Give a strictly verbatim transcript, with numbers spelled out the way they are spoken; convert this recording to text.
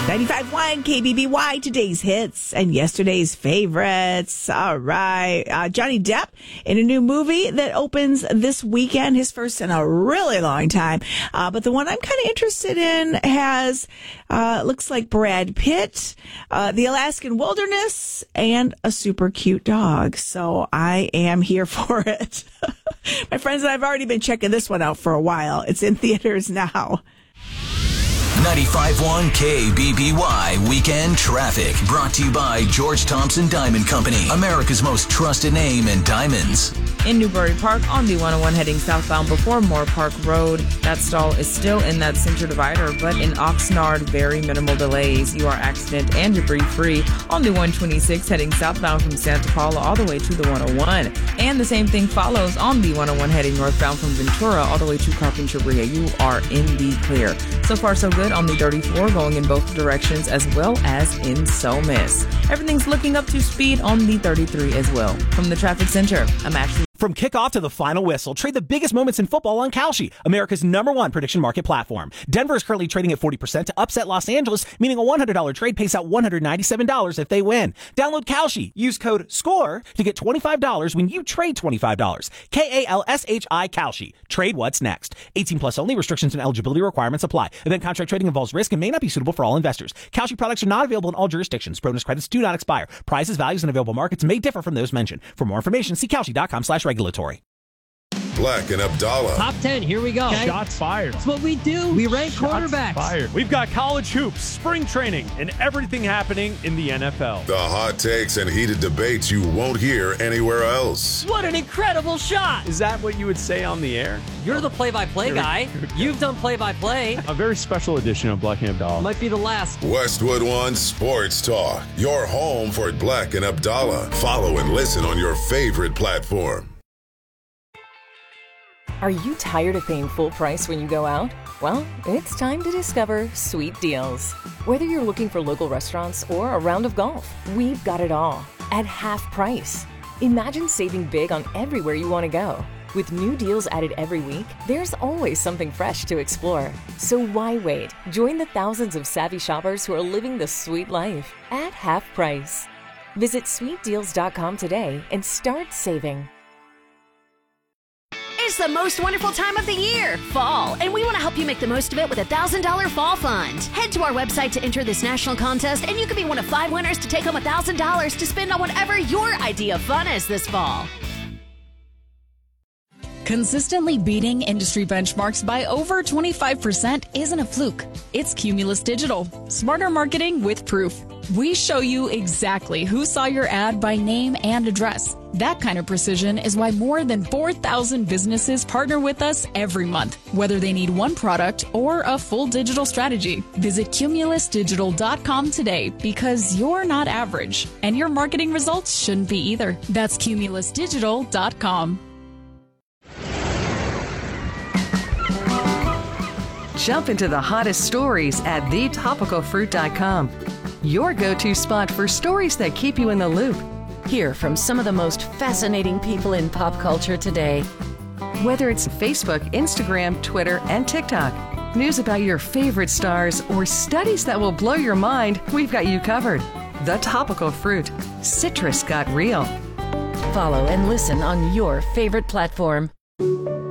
ninety-five point one K B B Y, today's hits and yesterday's favorites. All right. Uh, Johnny Depp in a new movie that opens this weekend, his first in a really long time. Uh, but the one I'm kind of interested in has, uh, looks like Brad Pitt, uh, the Alaskan wilderness, and a super cute dog. So I am here for it. My friends and I have already been checking this one out for a while. It's in theaters now. ninety-five point one K B B Y Weekend Traffic. Brought to you by George Thompson Diamond Company, America's most trusted name in diamonds. In Newbury Park on the one oh one heading southbound before Moore Park Road. That stall is still in that center divider, but in Oxnard, very minimal delays. You are accident and debris free on the one twenty-six heading southbound from Santa Paula all the way to the one oh one. And the same thing follows on the one oh one heading northbound from Ventura all the way to Carpinteria. You are in the clear. So far, so good on the thirty-four, going in both directions as well as in Somis. Everything's looking up to speed on the thirty-three as well. From the traffic center, I'm actually From kickoff to the final whistle, trade the biggest moments in football on Kalshi, America's number one prediction market platform. Denver is currently trading at forty percent to upset Los Angeles, meaning a one hundred dollars trade pays out one hundred ninety-seven dollars if they win. Download Kalshi. Use code SCORE to get twenty-five dollars when you trade twenty-five dollars. K A L S H I Kalshi. Trade what's next. eighteen plus only. Restrictions and eligibility requirements apply. Event contract trading involves risk and may not be suitable for all investors. Kalshi products are not available in all jurisdictions. Bonus credits do not expire. Prices, values, and available markets may differ from those mentioned. For more information, see Kalshi.com slash regulatory. Black and Abdallah. Top ten, here we go. Okay. Shots fired. That's what we do. We rank Shots quarterbacks. Fired. We've got college hoops, spring training, and everything happening in the N F L. The hot takes and heated debates you won't hear anywhere else. What an incredible shot. Is that what you would say on the air? You're the play-by-play guy. You've done play-by-play. A very special edition of Black and Abdallah. Might be the last. Westwood One Sports Talk. Your home for Black and Abdallah. Follow and listen on your favorite platform. Are you tired of paying full price when you go out? Well, it's time to discover Sweet Deals. Whether you're looking for local restaurants or a round of golf, we've got it all at half price. Imagine saving big on everywhere you want to go. With new deals added every week, there's always something fresh to explore. So why wait? Join the thousands of savvy shoppers who are living the sweet life at half price. Visit sweet deals dot com today and start saving. It's the most wonderful time of the year, fall, and we want to help you make the most of it with a one thousand dollars Fall Fund. Head to our website to enter this national contest, and you could be one of five winners to take home one thousand dollars to spend on whatever your idea of fun is this fall. Consistently beating industry benchmarks by over twenty-five percent isn't a fluke. It's Cumulus Digital. Smarter marketing with proof. We show you exactly who saw your ad by name and address. That kind of precision is why more than four thousand businesses partner with us every month, whether they need one product or a full digital strategy. Visit cumulus digital dot com today because you're not average, and your marketing results shouldn't be either. That's cumulus digital dot com. Jump into the hottest stories at the topical fruit dot com. Your go-to spot for stories that keep you in the loop. Hear from some of the most fascinating people in pop culture today. Whether it's Facebook, Instagram, Twitter, and TikTok, news about your favorite stars, or studies that will blow your mind, we've got you covered. The Topical Fruit. Citrus got real. Follow and listen on your favorite platform.